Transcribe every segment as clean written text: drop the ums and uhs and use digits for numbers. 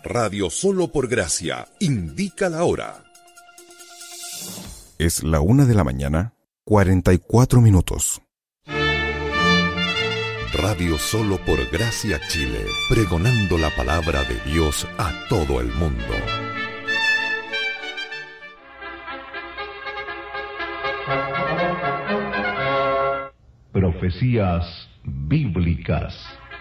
Radio Solo por Gracia indica la hora. Es la 1:44 a.m. Radio Solo por Gracia Chile, pregonando la palabra de Dios a todo el mundo. Profecías bíblicas.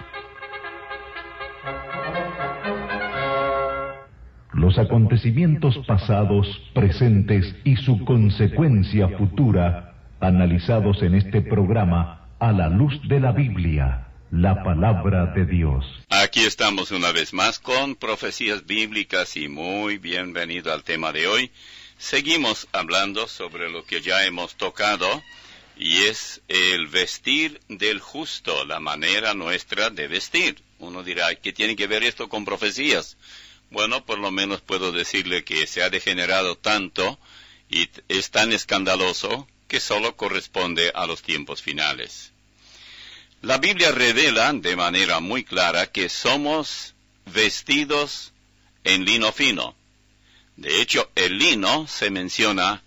Los acontecimientos pasados, presentes y su consecuencia futura, analizados en este programa a la luz de la Biblia, la palabra de Dios. Aquí estamos una vez más con Profecías Bíblicas y muy bienvenido al tema de hoy. Seguimos hablando sobre lo que ya hemos tocado y es el vestir del justo, la manera nuestra de vestir. Uno dirá, ¿qué tiene que ver esto con profecías? Bueno, por lo menos puedo decirle que se ha degenerado tanto y es tan escandaloso que solo corresponde a los tiempos finales. La Biblia revela de manera muy clara que somos vestidos en lino fino. De hecho, el lino se menciona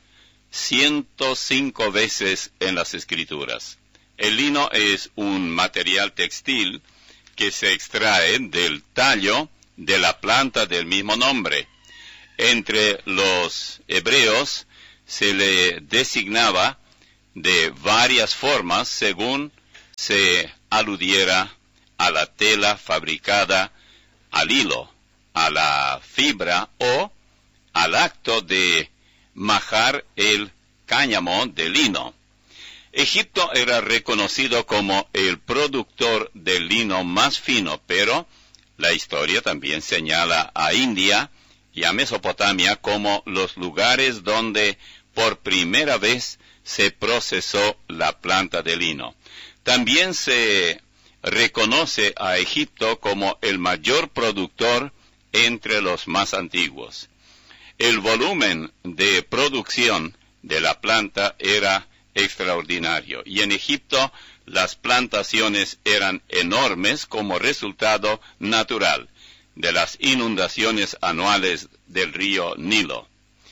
105 veces en las Escrituras. El lino es un material textil que se extrae del tallo de la planta del mismo nombre. Entre los hebreos se le designaba de varias formas según se aludiera a la tela fabricada al hilo, a la fibra o al acto de majar el cáñamo de lino. Egipto era reconocido como el productor de lino más fino, pero la historia también señala a India y a Mesopotamia como los lugares donde por primera vez se procesó la planta de lino. También se reconoce a Egipto como el mayor productor entre los más antiguos. El volumen de producción de la planta era extraordinario y en Egipto las plantaciones eran enormes como resultado natural de las inundaciones anuales del río Nilo.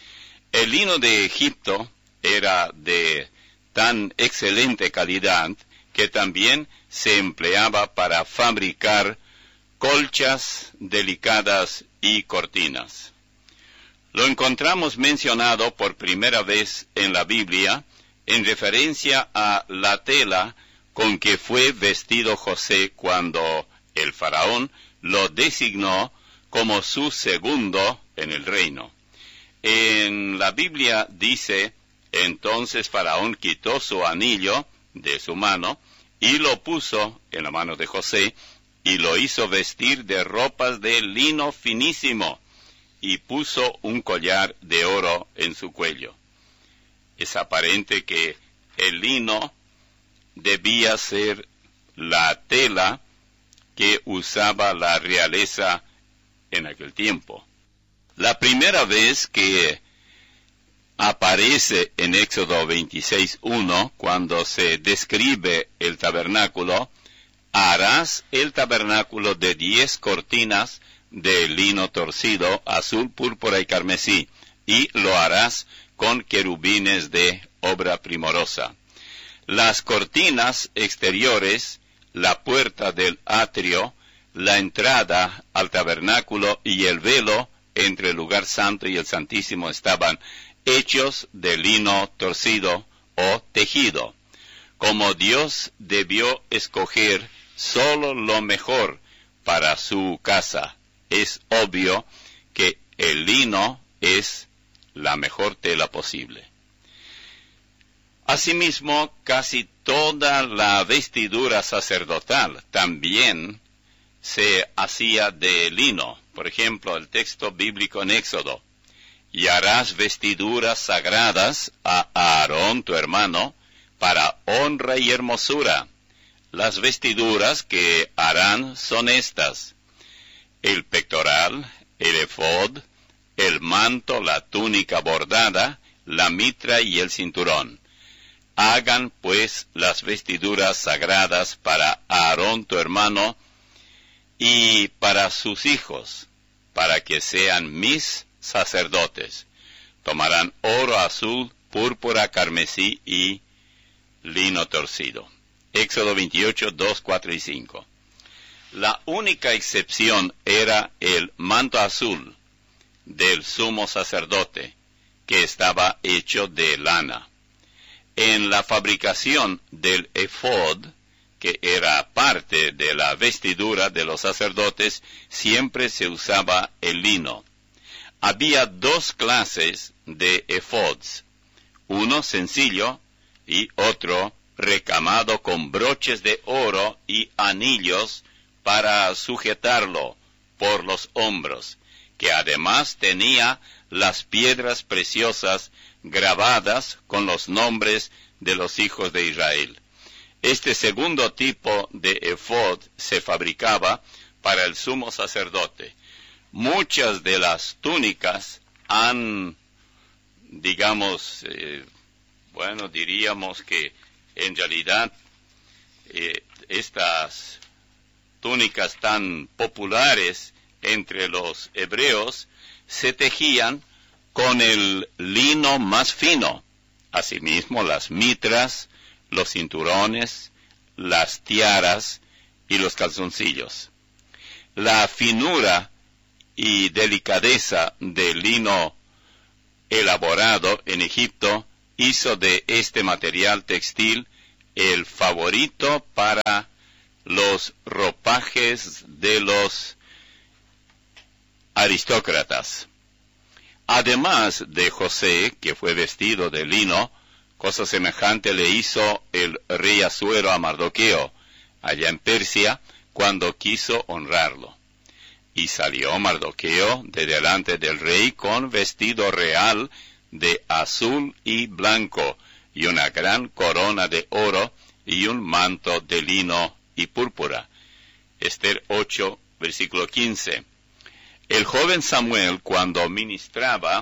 El lino de Egipto era de tan excelente calidad que también se empleaba para fabricar colchas delicadas y cortinas. Lo encontramos mencionado por primera vez en la Biblia en referencia a la tela con que fue vestido José cuando el faraón lo designó como su segundo en el reino. En la Biblia dice, entonces faraón quitó su anillo de su mano y lo puso en la mano de José y lo hizo vestir de ropas de lino finísimo y puso un collar de oro en su cuello. Es aparente que el lino debía ser la tela que usaba la realeza en aquel tiempo. La primera vez que aparece en Éxodo 26:1, cuando se describe el tabernáculo, harás el tabernáculo de 10 cortinas de lino torcido, azul, púrpura y carmesí, y lo harás con querubines de obra primorosa. Las cortinas exteriores, la puerta del atrio, la entrada al tabernáculo y el velo entre el lugar santo y el santísimo estaban hechos de lino torcido o tejido. Como Dios debió escoger solo lo mejor para su casa, es obvio que el lino es la mejor tela posible. Asimismo, casi toda la vestidura sacerdotal también se hacía de lino. Por ejemplo, el texto bíblico en Éxodo: y harás vestiduras sagradas a Aarón tu hermano, para honra y hermosura. Las vestiduras que harán son estas: el pectoral, el efod, el manto, la túnica bordada, la mitra y el cinturón. Hagan pues las vestiduras sagradas para Aarón tu hermano y para sus hijos, para que sean mis sacerdotes. Tomarán oro azul, púrpura, carmesí y lino torcido. Éxodo 28, 2, 4 y 5. La única excepción era el manto azul del sumo sacerdote, que estaba hecho de lana. En la fabricación del efod, que era parte de la vestidura de los sacerdotes, siempre se usaba el lino. Había dos clases de efods, uno sencillo y otro recamado con broches de oro y anillos para sujetarlo por los hombros, que además tenía las piedras preciosas grabadas con los nombres de los hijos de Israel. Este segundo tipo de efod se fabricaba para el sumo sacerdote. Muchas de las túnicas han, diríamos que en realidad estas túnicas tan populares entre los hebreos se tejían con el lino más fino. Asimismo, las mitras, los cinturones, las tiaras y los calzoncillos. La finura y delicadeza del lino elaborado en Egipto hizo de este material textil el favorito para los ropajes de los aristócratas. Además de José, que fue vestido de lino, cosa semejante le hizo el rey Asuero a Mardoqueo, allá en Persia, cuando quiso honrarlo. Y salió Mardoqueo de delante del rey con vestido real de azul y blanco, y una gran corona de oro, y un manto de lino y púrpura. Ester 8, versículo 15. El joven Samuel, cuando ministraba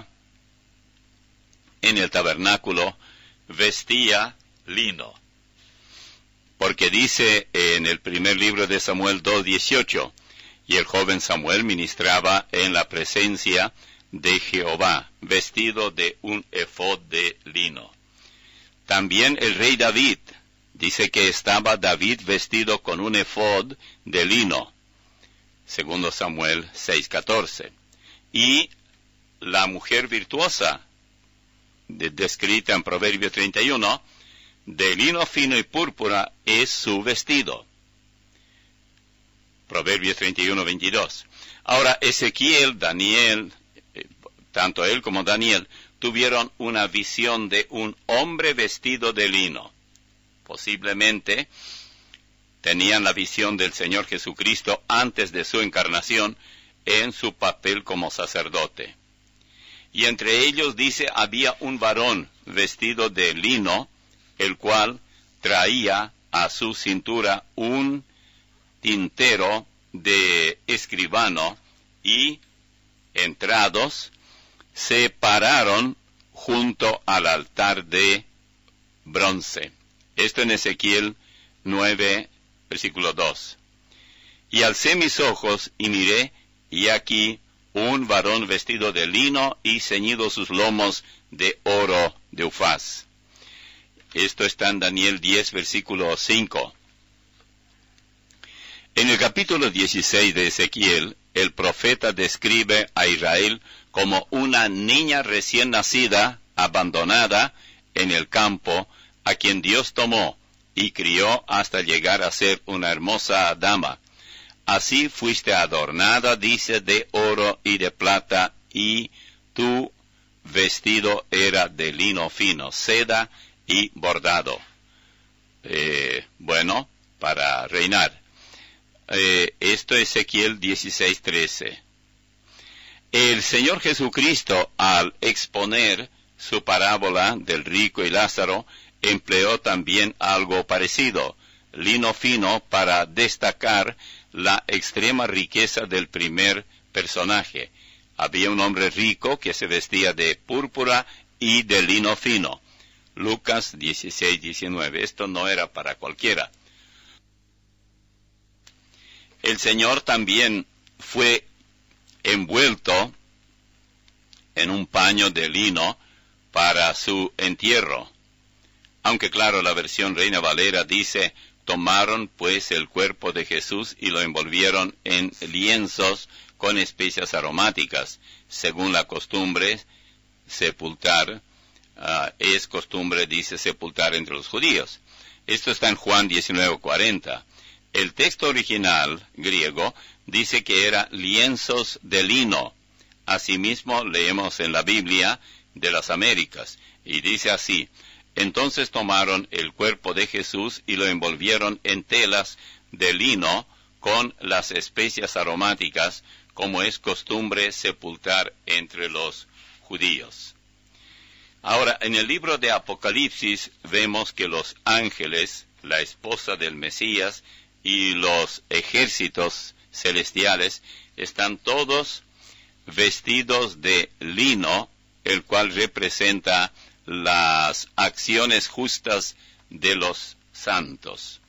en el tabernáculo, vestía lino, porque dice en el primer libro de Samuel 2:18, y el joven Samuel ministraba en la presencia de Jehová, vestido de un efod de lino. También el rey David, dice que estaba David vestido con un efod de lino, segundo Samuel 6:14. Y la mujer virtuosa, descrita en Proverbio 31, de lino fino y púrpura es su vestido. Proverbios 31:22. Ahora, Ezequiel, Daniel, tanto él como Daniel, tuvieron una visión de un hombre vestido de lino. Posiblemente tenían la visión del Señor Jesucristo antes de su encarnación en su papel como sacerdote. Y entre ellos dice, había un varón vestido de lino, el cual traía a su cintura un tintero de escribano, y entrados se pararon junto al altar de bronce. Esto en Ezequiel 9, versículo 2. Y alcé mis ojos y miré, y aquí un varón vestido de lino y ceñido sus lomos de oro de Ufaz. Esto está en Daniel 10, versículo 5. En el capítulo 16 de Ezequiel, el profeta describe a Israel como una niña recién nacida, abandonada en el campo, a quien Dios tomó y crió hasta llegar a ser una hermosa dama. Así fuiste adornada, dice, de oro y de plata, y tu vestido era de lino fino, seda y bordado. Para reinar. Esto es Ezequiel 16:13. El Señor Jesucristo, al exponer su parábola del rico y Lázaro, empleó también algo parecido, lino fino, para destacar la extrema riqueza del primer personaje. Había un hombre rico que se vestía de púrpura y de lino fino. Lucas 16:19. Esto no era para cualquiera. El Señor también fue envuelto en un paño de lino para su entierro. Aunque claro, la versión Reina Valera dice: tomaron pues el cuerpo de Jesús y lo envolvieron en lienzos con especias aromáticas. Según la costumbre, sepultar, es costumbre, dice, sepultar entre los judíos. Esto está en Juan 19:40. El texto original griego dice que era lienzos de lino. Asimismo, leemos en la Biblia de las Américas, y dice así: entonces tomaron el cuerpo de Jesús y lo envolvieron en telas de lino con las especias aromáticas, como es costumbre sepultar entre los judíos. Ahora, en el libro de Apocalipsis vemos que los ángeles, la esposa del Mesías y los ejércitos celestiales están todos vestidos de lino, el cual representa las acciones justas de los santos.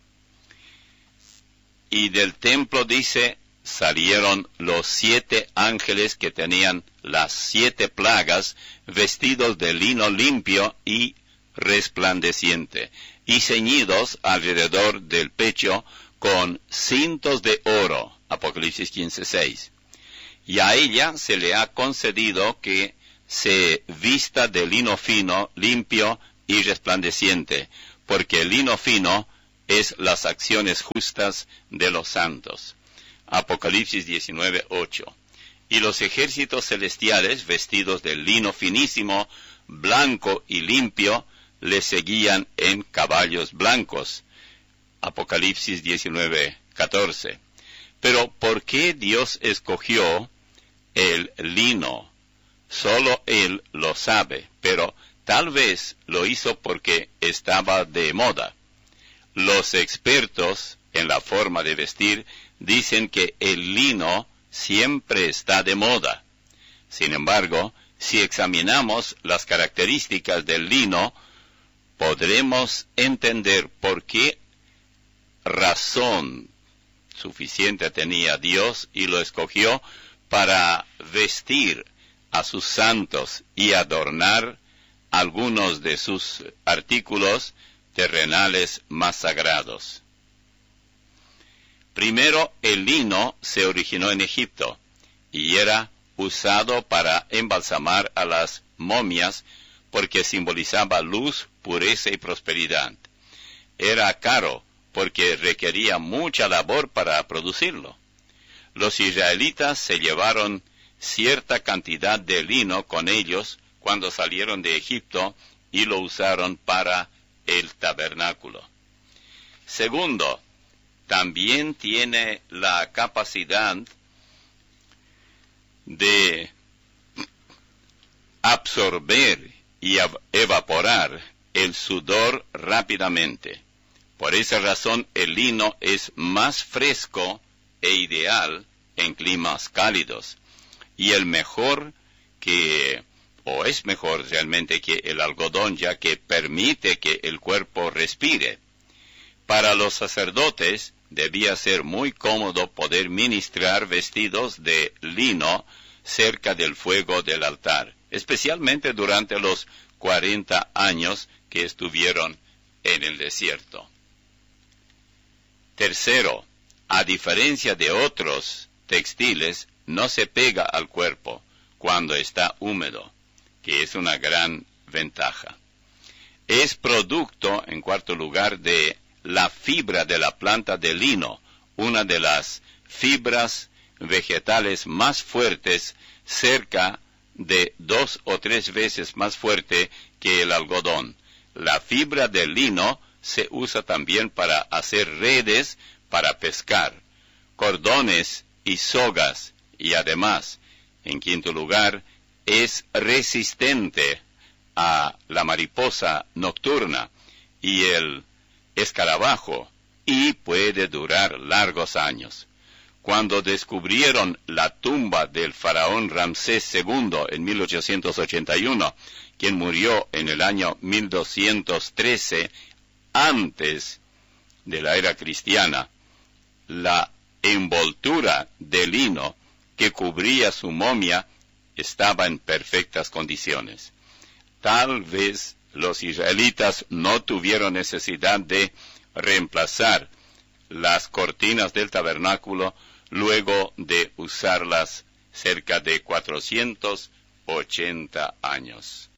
Y del templo dice: salieron los 7 ángeles que tenían las 7 plagas, vestidos de lino limpio y resplandeciente, y ceñidos alrededor del pecho con cintos de oro. Apocalipsis 15:6. Y a ella se le ha concedido que se vista de lino fino, limpio y resplandeciente, porque el lino fino es las acciones justas de los santos. Apocalipsis 19:8. Y los ejércitos celestiales, vestidos de lino finísimo, blanco y limpio, le seguían en caballos blancos. Apocalipsis 19:14. Pero ¿por qué Dios escogió el lino? Solo Él lo sabe, pero tal vez lo hizo porque estaba de moda. Los expertos en la forma de vestir dicen que el lino siempre está de moda. Sin embargo, si examinamos las características del lino, podremos entender por qué razón suficiente tenía Dios y lo escogió para vestir a sus santos y adornar algunos de sus artículos terrenales más sagrados. Primero, el lino se originó en Egipto y era usado para embalsamar a las momias porque simbolizaba luz, pureza y prosperidad. Era caro porque requería mucha labor para producirlo. Los israelitas se llevaron cierta cantidad de lino con ellos cuando salieron de Egipto y lo usaron para el tabernáculo. Segundo, también tiene la capacidad de absorber y evaporar el sudor rápidamente. Por esa razón el lino es más fresco e ideal en climas cálidos. Y es mejor realmente que el algodón, ya que permite que el cuerpo respire. Para los sacerdotes debía ser muy cómodo poder ministrar vestidos de lino cerca del fuego del altar, especialmente durante los 40 años que estuvieron en el desierto. Tercero, a diferencia de otros textiles, no se pega al cuerpo cuando está húmedo, que es una gran ventaja. Es producto, en cuarto lugar, de la fibra de la planta de lino, una de las fibras vegetales más fuertes, cerca de 2 o 3 veces más fuerte que el algodón. La fibra del lino se usa también para hacer redes para pescar, cordones y sogas, y además, en quinto lugar, es resistente a la mariposa nocturna y el escarabajo, y puede durar largos años. Cuando descubrieron la tumba del faraón Ramsés II en 1881, quien murió en el año 1213, antes de la era cristiana, la envoltura de lino que cubría su momia estaba en perfectas condiciones. Tal vez los israelitas no tuvieron necesidad de reemplazar las cortinas del tabernáculo luego de usarlas cerca de 480 años.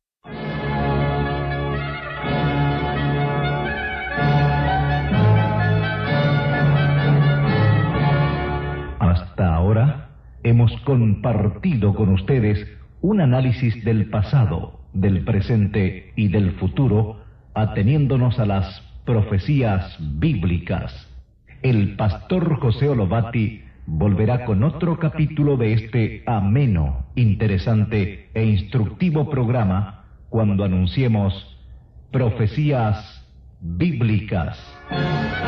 Hasta ahora hemos compartido con ustedes un análisis del pasado, del presente y del futuro, ateniéndonos a las profecías bíblicas. El pastor José Olobati volverá con otro capítulo de este ameno, interesante e instructivo programa cuando anunciemos Profecías Bíblicas.